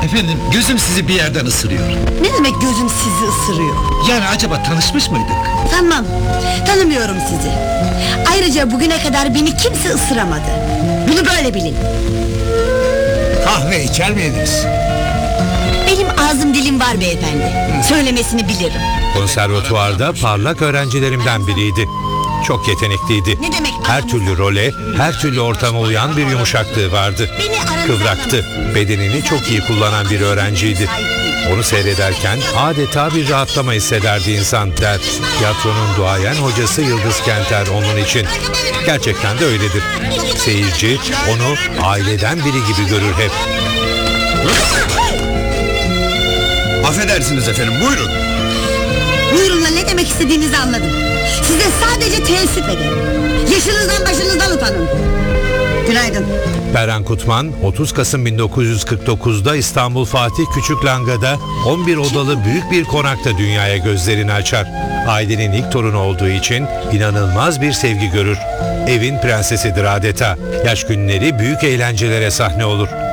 Efendim, gözüm sizi bir yerden ısırıyor. Ne demek gözüm sizi ısırıyor? Yani acaba tanışmış mıydık? Tamam, tanımıyorum sizi. Ayrıca bugüne kadar beni kimse ısıramadı. Bunu böyle bilin. Kahve içer miydiniz? Benim ağzım dilim var beyefendi. Söylemesini bilirim. Konservatuvarda parlak öğrencilerimden biriydi. Çok yetenekliydi. Ne demek Her aramızda? türlü role, her türlü ortama uyan bir yumuşaklığı vardı. Beni aranızda Kıvraktı, anlamadınız. bedenini çok iyi kullanan bir öğrenciydi. Onu seyrederken adeta bir rahatlama hissederdi insan der. Tiyatronun duayen hocası Yıldız Kenter onun için. Gerçekten de öyledir. Seyirci onu aileden biri gibi görür hep. Affedersiniz efendim, buyurun. Buyurunla ne demek istediğinizi anladım. Size sadece teessüp ederim. Yaşınızdan başınızdan utanın. Günaydın. Beren Kutman, 30 Kasım 1949'da İstanbul Fatih Küçüklanga'da 11 odalı büyük bir konakta dünyaya gözlerini açar. Ailenin ilk torunu olduğu için inanılmaz bir sevgi görür. Evin prensesidir adeta. Yaş günleri büyük eğlencelere sahne olur.